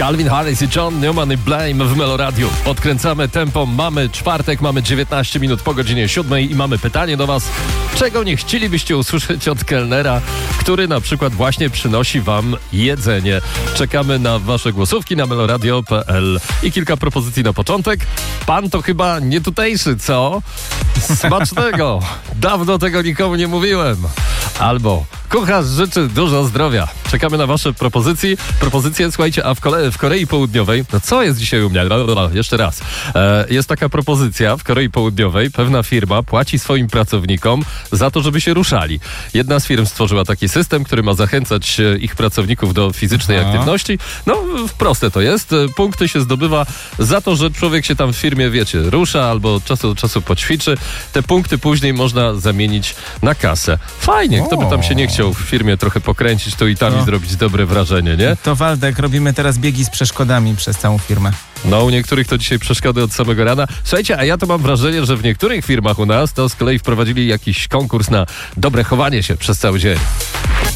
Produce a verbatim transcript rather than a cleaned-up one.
Calvin Harris i John Newman i Blame w Melo Radio. Podkręcamy tempo, mamy czwartek, mamy dziewiętnaście minut po godzinie siódmej i mamy pytanie do was, czego nie chcielibyście usłyszeć od kelnera, który na przykład właśnie przynosi wam jedzenie. Czekamy na wasze głosówki na meloradio kropka p l i kilka propozycji na początek. Pan to chyba nie tutejszy, co? Smacznego! Dawno tego nikomu nie mówiłem. Albo kucharz życzy dużo zdrowia. Czekamy na wasze propozycje. Propozycje, słuchajcie, a w, Kole- w Korei Południowej, no co jest dzisiaj u mnie? Jeszcze raz. E, jest taka propozycja w Korei Południowej. Pewna firma płaci swoim pracownikom za to, żeby się ruszali. Jedna z firm stworzyła taki system, który ma zachęcać ich pracowników do fizycznej Aha. aktywności. No, proste to jest. Punkty się zdobywa za to, że człowiek się tam w firmie, wiecie, rusza albo od czasu do czasu poćwiczy. Te punkty później można zamienić na kasę. Fajnie, kto by tam się nie chciał w firmie trochę pokręcić tu i tam no. i zrobić dobre wrażenie, nie? To Waldek, robimy teraz biegi z przeszkodami przez całą firmę. No, u niektórych to dzisiaj przeszkody od samego rana. Słuchajcie, a ja to mam wrażenie, że w niektórych firmach u nas to z kolei wprowadzili jakiś konkurs na dobre chowanie się przez cały dzień.